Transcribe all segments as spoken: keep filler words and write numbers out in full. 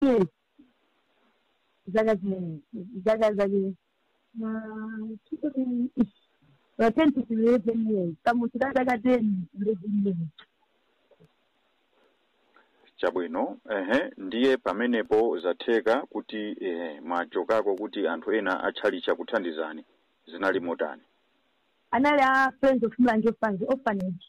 yes zaka zimene zaka zake na ten to eleven years kama zaka ten eleven years. Chabwino ehe ndiye pamenepo zatheka kuti ehe machokako kuti anthu ena atchali chakuthandizani zinali motani. Anali a Friends of Mlange Orphanage.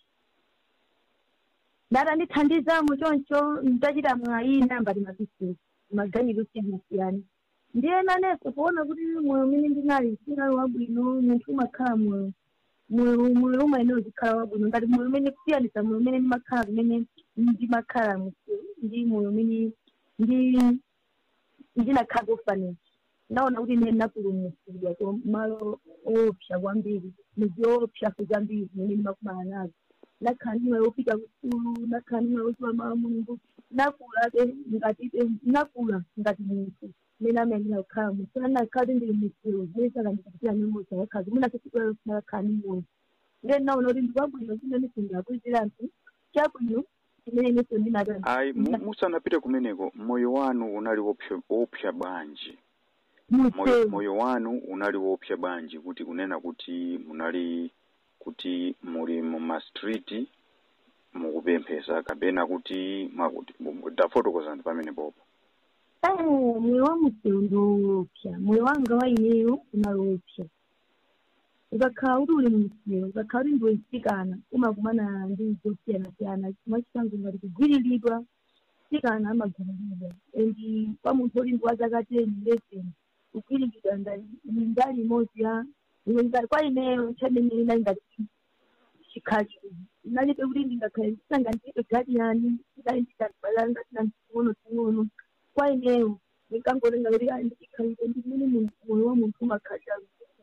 Dara ndithandiza muchoncho ndachita mwayi namba ndi mabisi maganiro siyana. Ndiye naneso kuona kuti moyo umene ndinali sinali wabwino munthu umakhala moyo moyo moyo umene uzikhala wabwino ngati moyo umene kusiyanisa moyo umene ndimakhala kumene ndimakhala ndi moyo umene ndi ndinakhala ku orphanage. Naona kuti ine napulumutsidwa ku malo opsa kwambiri muziopsa kuzambiri zimene ndimakumana nazo. Nakhala ndimoyo wopita kusukulu, nakhala ndimoyo woziwa mawu a Mulungu, nakula ngati nakula ngati munthu mina amene akhala munthu nakhala ndili munthu zimene sakandikupitira nemoza yakhala zimene asesikweyo sinakhala nemoza. Ndiye naona kuti ndikwabwino zimene sindakuzira anthu chabwino zimene ineso ndinatani. Ayi musanapite kumeneko moyo wanu unali wopsa wopsa bwanji? Moyo, moyo wanu unali wopsa bwanji kuti kunena kuti munali kuti muri mu street mukupemphesa kapena kuti makuti tafotokozani pamene popo. Eh, moyo wa mutendo opsa moyo wanga wa ineyo unali opsa. Ukakhala kuti uli mumsewu ukakhala kuti ndiwosikana umakumana ndi zosiyana-siyana mwachisanzo ngati kugwirilidwa sikana amagwirilidwa and pa munthu uli ndi wa zaka ten eleven kugwirilidwa ndali imodzi ya ngati kwa ineyo chamene inali ngati chikhachi inalibe kuti ndingakhale ndisanga ndibe guardian ndali ndikazibala ngati nanting'ono-ting'ono kwa ineyo ndinkangolenga kuti ndikhalire ndimene moyo wa munthu umakhalira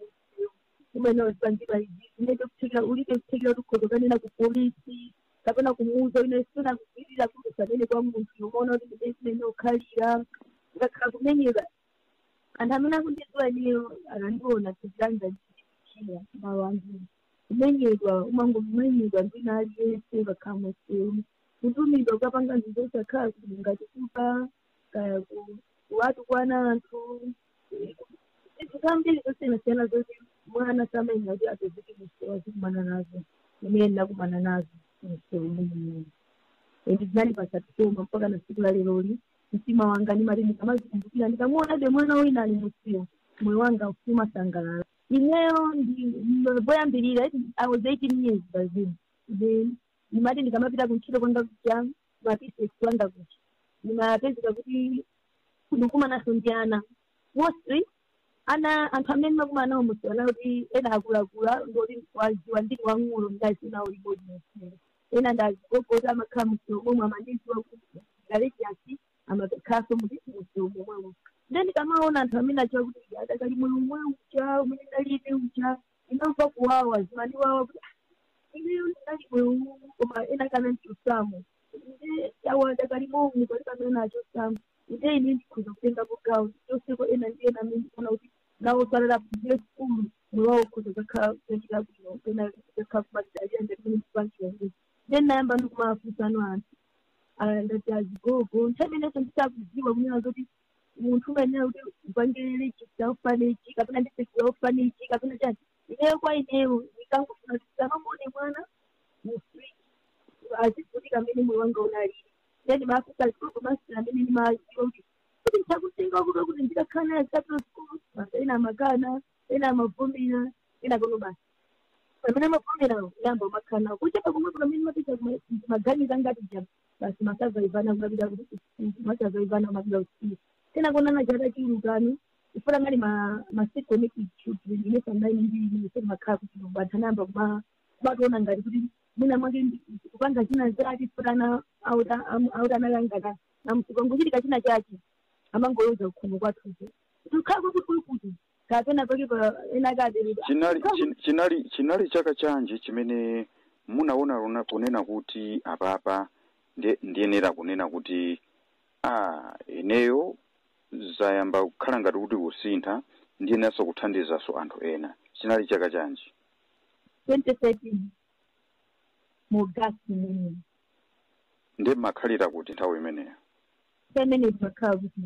umene wazipangira izi zinete kuthekera ulibe kuthekera ukhozo kanena ku polisi kapena kumuuza ine sifuna kugwirira kusanene kwa munthu umaona kuti ndine zimene ukhalira ngakhala kumenyera anthu amene akundidziwa ineyo akandiona tizilanga ndichichira mawu ambiri kumenyedwa umangomenyedwa ndina aliyense ukakhala musewu kutumidwa ukapanga nzinto osakhala kuti ngati kupa kaya kuwatu kwana anthu zinthu zambiri zosiyana-siyana zoti mwana samenya kuti atozike musewu azikumana nazo imene ndakumana nazo musewu umeneyo and zinali pasatoma mpaka na siku la leloli mtima wanga ndimati ndikamazikumbukira ndikamuonabe mwana wina ali musewu moyo wanga umasangalala. Ineyo poyambirira I was eighteen years bazini then ndimati ndikamapita kuntchito kwanga kuja mapisi wanga kuja ndimapezeka kuti ndikumanaso ndi ana mostly ana anthu amene ndimakumana nawo musewu ana kuti ena akulakula ndoti waziwa ndili wang'ulo ndazinawo libodi musewu ena ndazigogota amakhala musewu momwe amandiziwa kuti galejasi amakhaso musewu momwemo. Then ndikamaona anthu amene achiwa kuti adakali moyo umwe ucha umene ndalibe ucha inamva kuwawa zimandiwawa kuti ineyo ndinali moyo koma ena kana ndichosamo nde awa adakali momwe pali pamene achosamo nde ine ndikhoza kutengapo gawo choseko ena ndi ena amene ndikuona kuti nawo salala kuzile sikulu moyo wawo ukhoza kakhala kuchita bwino ena kakhala kumatidalira ndimene ndikupangira ndi then nayamba ndikumafunsano anthu ndati azigogo nthawineso ndisakuziwa kunena zoti munthu umayenera kuti upangirire chisa orphanage kapena ndisekula orphanage kapena chani ineyo kwa ineyo ndikangofuna kuti ndisamamone mwana mufree azikuti kamene moyo wanga unalili then ndimafusa zikogo masira amene ndimaziwa kuti kuti ndichakutenga kuto kuti ndikakhala naye zikapita sikulu basa ena amakana ena amavumira ena kono basa pamene amavumirawo yamba umakhala nawo kuchepa kumwepo kamene mapita maganiza ngati jam basi masazaivana kumapita kuti masazaivana kumapita kuti tena kona na jada kiurukano ifura ngani ma masiku connected children ine sandaini ndi ni makha kuti kubathanamba kuma kubatona ngati kuti mina mwange kupanga china zati furana auta auta nalangaka na msikongo chiti kachina chachi amangoloza ukhomo kwathuze tukhapo kuti kuti kapena pake pa ena kade chinali chinali chinali chaka chanje chimene munaona rona kunena kuti apapa ndiyenera kunena kuti ah ineyo zayamba kukhala ngati kuti kusintha ndiyenaso kuthandizaso anthu ena chinali chaka chanji? twenty thirteen Mogasi mene ndi makhalira kuti nthawi imeneyo pamene makhala kuti